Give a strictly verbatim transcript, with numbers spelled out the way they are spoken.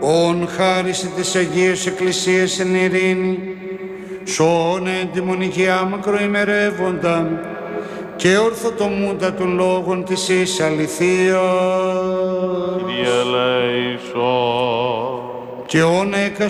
Ον χάρισε της Αγίας Εκκλησίας εν ειρήνη, σώον εντιμονικιά μακροημερεύοντα και ορθοτομούντα των λόγων της εις αληθείας. Κύριε ελέησον. Και όν έκα